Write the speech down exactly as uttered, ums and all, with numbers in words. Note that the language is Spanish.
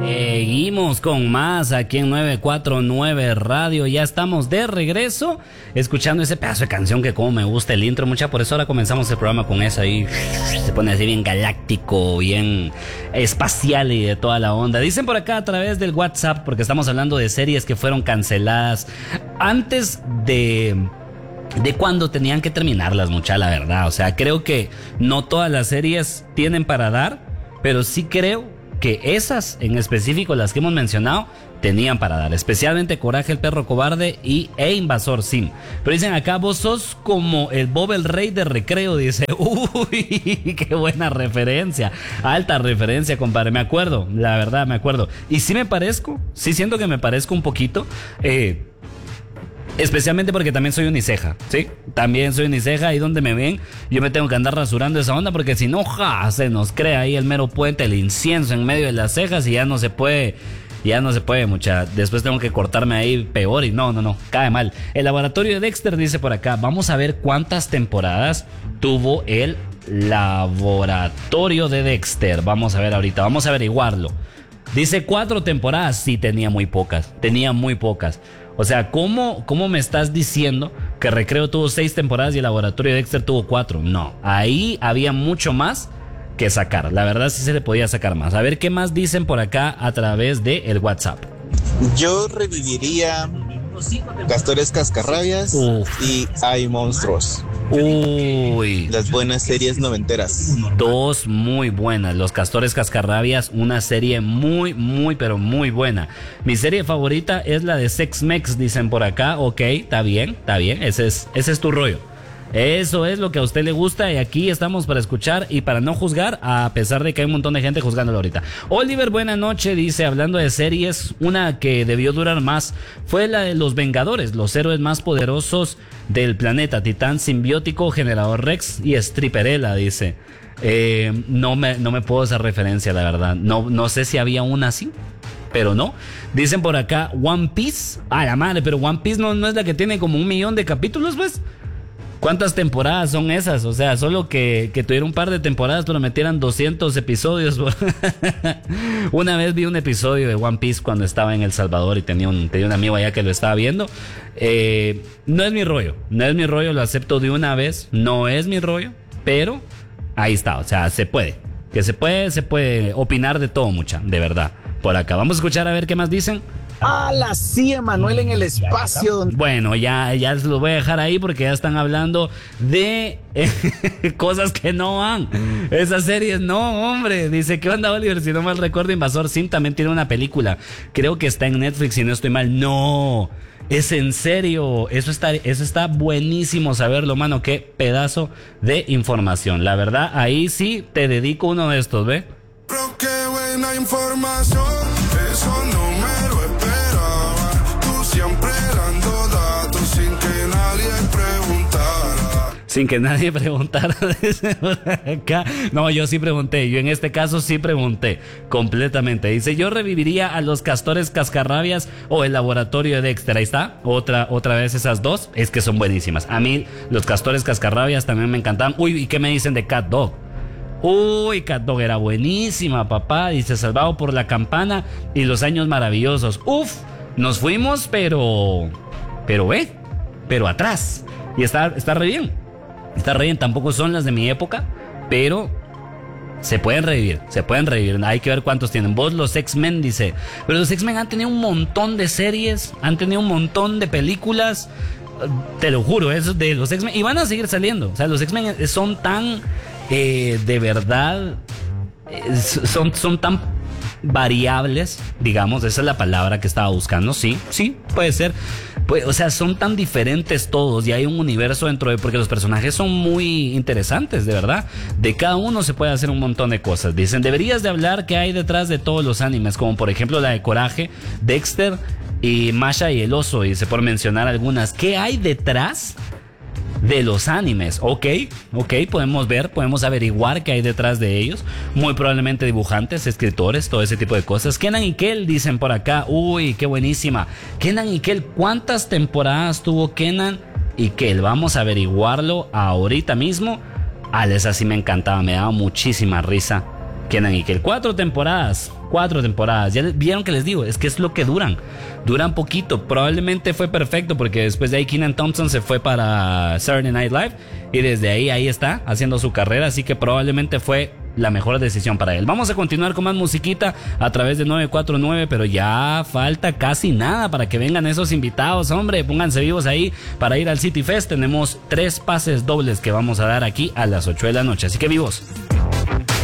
Seguimos con más aquí en nueve cuatro nueve Radio. Ya estamos de regreso escuchando ese pedazo de canción que como me gusta el intro, mucha. Por eso ahora comenzamos el programa con eso ahí. Se pone así bien galáctico, bien espacial y de toda la onda. Dicen por acá a través del WhatsApp, porque estamos hablando de series que fueron canceladas antes de... de cuando tenían que terminarlas, mucha, la verdad. O sea, creo que no todas las series tienen para dar, pero sí creo que esas en específico, las que hemos mencionado, tenían para dar, especialmente Coraje el perro cobarde y E Invasor Sim. Pero dicen acá, vos sos como el Bob el rey de recreo, dice. Uy, qué buena referencia, alta referencia, compadre. Me acuerdo, la verdad me acuerdo. Y sí me parezco, sí siento que me parezco un poquito, eh especialmente porque también soy uniceja, ¿sí? También soy uniceja, ahí donde me ven, yo me tengo que andar rasurando esa onda, porque si no, ja, se nos crea ahí el mero puente, el incienso en medio de las cejas y ya no se puede, ya no se puede, mucha. Después tengo que cortarme ahí peor y no, no, no, cae mal. El laboratorio de Dexter dice por acá, vamos a ver cuántas temporadas tuvo el laboratorio de Dexter. Vamos a ver ahorita, vamos a averiguarlo. Dice cuatro temporadas, sí, tenía muy pocas, tenía muy pocas. O sea, ¿cómo, ¿cómo me estás diciendo que Recreo tuvo seis temporadas y el laboratorio de Dexter tuvo cuatro? No, ahí había mucho más que sacar. La verdad sí se le podía sacar más. A ver qué más dicen por acá a través del WhatsApp. Yo reviviría Castores Cascarrabias. Uf. Y Hay Monstruos. Uy, las buenas series noventeras. Dos muy buenas. Los Castores Cascarrabias, una serie muy, muy, pero muy buena. Mi serie favorita es la de Sex Mex, dicen por acá. Ok, está bien, está bien. Ese es, ese es tu rollo. Eso es lo que a usted le gusta y aquí estamos para escuchar y para no juzgar, a pesar de que hay un montón de gente juzgándolo ahorita. Oliver, buena noche, dice, hablando de series, una que debió durar más fue la de Los Vengadores, los héroes más poderosos del planeta, Titán Simbiótico, Generador Rex y Stripperella, dice. Eh, no me, no me puedo hacer referencia, la verdad. No, no sé si había una así, pero no. Dicen por acá One Piece. A la madre, pero One Piece no, no es la que tiene como un millón de capítulos, pues. ¿Cuántas temporadas son esas? O sea, solo que, que tuviera un par de temporadas, pero metieran doscientos episodios. Una vez vi un episodio de One Piece cuando estaba en El Salvador y tenía un, tenía un amigo allá que lo estaba viendo. Eh, no es mi rollo, no es mi rollo, lo acepto de una vez. No es mi rollo, pero ahí está, o sea, se puede. Que se puede, se puede opinar de todo, mucha, de verdad. Por acá, vamos a escuchar a ver qué más dicen. Ah, la sí, Emanuel en el espacio. Bueno, ya, ya se los voy a dejar ahí porque ya están hablando de eh, cosas que no van. Esas series no, hombre. Dice, ¿qué onda, Oliver? Si no mal recuerdo, Invasor Sim también tiene una película. Creo que está en Netflix, si no estoy mal. No, es en serio. Eso está, eso está buenísimo saberlo, mano. Qué pedazo de información. La verdad, ahí sí te dedico uno de estos, ¿ve? Pero qué buena información. Eso no me lo esperaba. Tú siempre dando datos sin que nadie preguntara. Sin que nadie preguntara. Acá. No, yo sí pregunté. Yo en este caso sí pregunté. Completamente. Dice, yo reviviría a los Castores Cascarrabias o el laboratorio de Dexter. Ahí está. Otra, otra vez esas dos. Es que son buenísimas. A mí los Castores Cascarrabias también me encantaban. Uy, ¿y qué me dicen de Cat Dog? Uy, Cat Dog era buenísima, papá. Dice, Salvado por la Campana y Los Años Maravillosos. Uf, nos fuimos, pero... Pero, eh, pero atrás. Y está, está re bien. Está re bien, tampoco son las de mi época, pero se pueden revivir, se pueden revivir. Hay que ver cuántos tienen. Vos, los X-Men, dice. Pero los X-Men han tenido un montón de series, han tenido un montón de películas. Te lo juro, eso de los X-Men. Y van a seguir saliendo. O sea, los X-Men son tan... Eh, de verdad eh, son, son tan variables, digamos, esa es la palabra que estaba buscando. Sí, sí, puede ser. Pues, o sea, son tan diferentes todos y hay un universo dentro de... Porque los personajes son muy interesantes, de verdad. De cada uno se puede hacer un montón de cosas. Dicen, deberías de hablar qué hay detrás de todos los animes, como por ejemplo la de Coraje, Dexter y Masha y el Oso, dice, por mencionar algunas. ¿Qué hay detrás de los animes? Ok, ok, podemos ver, podemos averiguar qué hay detrás de ellos. Muy probablemente dibujantes, escritores, todo ese tipo de cosas. Kenan y Kel, dicen por acá. Uy, qué buenísima. Kenan y Kel, ¿cuántas temporadas tuvo Kenan y Kel? Vamos a averiguarlo ahorita mismo. Ah, esa sí me encantaba, me daba muchísima risa. Kenan y Kel, cuatro temporadas. Cuatro temporadas. Ya vieron que les digo, es que es lo que duran. Duran poquito. Probablemente fue perfecto porque después de ahí Kenan Thompson se fue para Saturday Night Live y desde ahí ahí está haciendo su carrera, así que probablemente fue la mejor decisión para él. Vamos a continuar con más musiquita a través de nueve cuatro nueve, pero ya falta casi nada para que vengan esos invitados, hombre, pónganse vivos ahí para ir al City Fest. Tenemos tres pases dobles que vamos a dar aquí a las ocho de la noche, así que vivos.